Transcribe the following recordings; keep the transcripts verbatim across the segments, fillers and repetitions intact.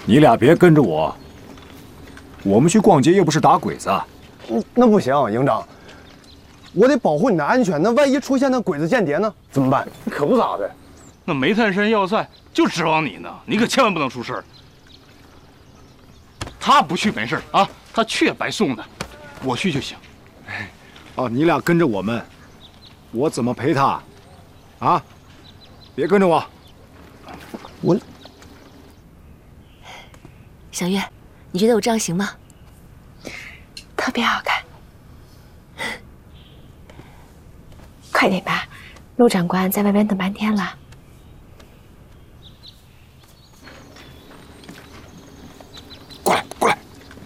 你俩别跟着我，我们去逛街又不是打鬼子。 那那不行，营长，我得保护你的安全。那万一出现那鬼子间谍呢？怎么办？可不咋的。 那煤炭山要塞就指望你呢，你可千万不能出事儿。他不去没事啊，他去也白送的，我去就行。 哦，你俩跟着我们，我怎么陪他？啊，别跟着我。 我。 小月，你觉得我这样行吗？ 特别好看。快点吧，陆长官在外边等半天了。 过来，过来！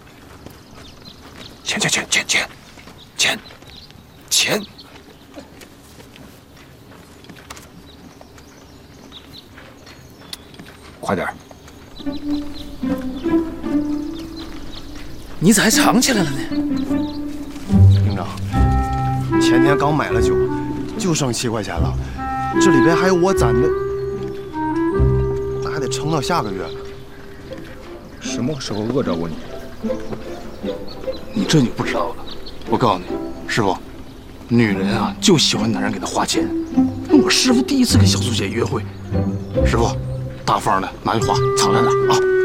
钱钱钱钱钱钱钱！快点！ 你咋还藏起来了呢？ 营长，前天刚买了酒，就剩七块钱了，这里边还有我攒的，那还得撑到下个月。 什么时候饿着过你？ 你这你不知道了。我告诉你，师傅，女人啊就喜欢男人给她花钱。我师傅第一次跟小苏姐约会，师傅，大方的拿去花，藏着呢啊。